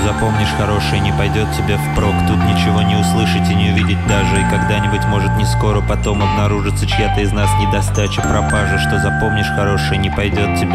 запомнишь хорошее, не пойдет тебе впрок. Тут ничего не услышать и не увидеть даже. И когда-нибудь, может не скоро, потом обнаружится чья-то из нас недостача, пропажа. Что запомнишь хорошее, не пойдет тебе